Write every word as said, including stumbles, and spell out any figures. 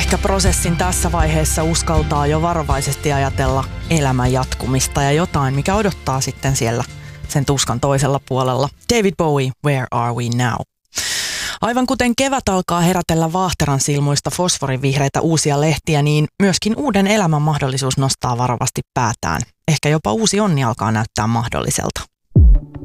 Ehkä prosessin tässä vaiheessa uskaltaa jo varovaisesti ajatella elämän jatkumista ja jotain, mikä odottaa sitten siellä sen tuskan toisella puolella. David Bowie, Where Are We Now? Aivan kuten kevät alkaa herätellä vaahteran silmuista fosforivihreitä uusia lehtiä, niin myöskin uuden elämän mahdollisuus nostaa varovasti päätään. Ehkä jopa uusi onni alkaa näyttää mahdolliselta.